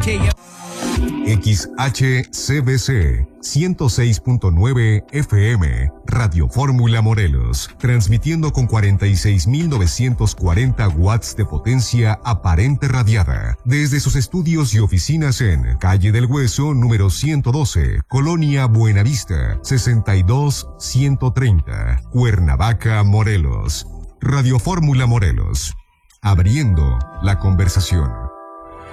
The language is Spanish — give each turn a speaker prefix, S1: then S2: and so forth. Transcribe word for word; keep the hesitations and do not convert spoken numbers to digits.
S1: X H C B C ciento seis punto nueve F M, Radio Fórmula Morelos, transmitiendo con cuarenta y seis mil novecientos cuarenta watts de potencia aparente radiada, desde sus estudios y oficinas en Calle del Hueso, número ciento doce, Colonia Buenavista, sesenta y dos ciento treinta, Cuernavaca, Morelos. Radio Fórmula Morelos, abriendo la conversación.